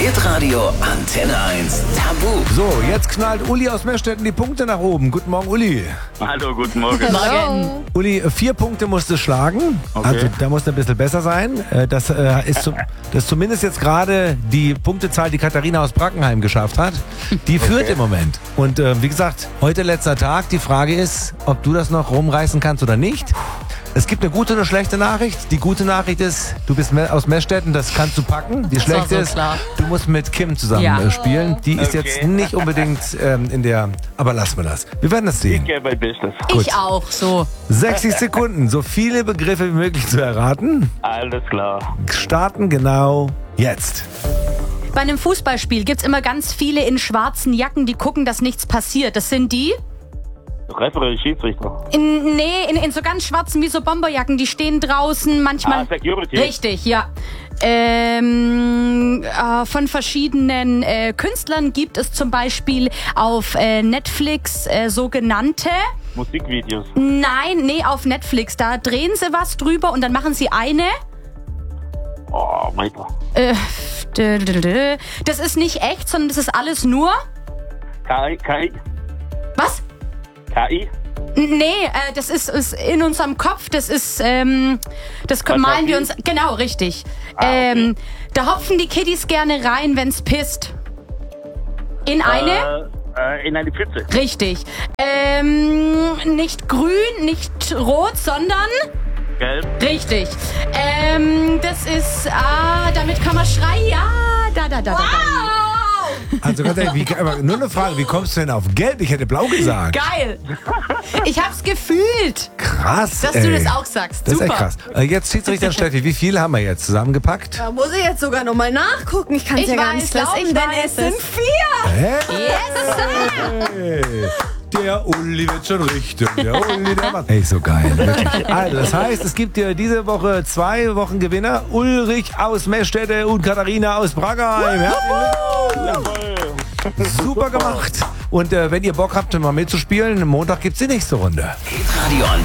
Hitradio Antenne 1 Tabu. So, jetzt knallt Uli aus Meschstetten die Punkte nach oben. Guten Morgen, Uli. Hallo, guten Morgen. Morgen. Uli, 4 Punkte musst du schlagen. Okay. Also da musst du ein bisschen besser sein. Das ist zumindest jetzt gerade die Punktezahl, die Katharina aus Brackenheim geschafft hat. Die führt im Moment. Und wie gesagt, heute letzter Tag. Die Frage ist, ob du das noch rumreißen kannst oder nicht. Es gibt eine gute und eine schlechte Nachricht. Die gute Nachricht ist, du bist aus Meschstetten, das kannst du packen. Die schlechte so ist, klar. du musst mit Kim zusammen spielen. Die ist jetzt nicht unbedingt in der... Aber lassen wir das. Wir werden das sehen. Ich gebe mein Bestes. Ich auch, so. 60 Sekunden, so viele Begriffe wie möglich zu erraten. Alles klar. Starten genau jetzt. Bei einem Fußballspiel gibt's immer ganz viele in schwarzen Jacken, die gucken, dass nichts passiert. Das sind die? Referee, Schiedsrichter. In so ganz schwarzen wie so Bomberjacken. Die stehen draußen manchmal... Security. Richtig, ja. Von verschiedenen Künstlern gibt es zum Beispiel auf Netflix sogenannte... Musikvideos. Auf Netflix. Da drehen sie was drüber und dann machen sie eine... Oh, weiter. Das ist nicht echt, sondern das ist alles nur... KI. Was? KI. Nee, das ist in unserem Kopf, das ist, das malen wir uns, genau, richtig. Okay. Da hopfen die Kiddies gerne rein, wenn's pisst. In eine? In eine Pfütze. Richtig. Nicht grün, nicht rot, sondern... Gelb. Richtig. Das ist, damit kann man schreien, ja, da. Also ganz ehrlich, aber nur eine Frage, wie kommst du denn auf Gelb? Ich hätte Blau gesagt. Geil. Ich hab's gefühlt, Krass, dass ey. du das auch sagst. Das ist Super. echt krass. Jetzt Schiedsrichter Steffi, wie viele haben wir jetzt zusammengepackt? Da muss ich jetzt sogar nochmal nachgucken. Ich kann es Ich ja gar weiß nicht es, glauben, ich denn weiß es sind es. 4. Hä? Hey, der Uli wird schon richten. Der Uli, der macht. Ey, so geil, wirklich. Also, das heißt, es gibt hier diese Woche 2 Wochengewinner. Ulrich aus Meschstetten und Katharina aus Brackenheim. Jawohl. Super gemacht. Und wenn ihr Bock habt, mal mitzuspielen, Montag gibt's die nächste Runde. Hitradio Antenne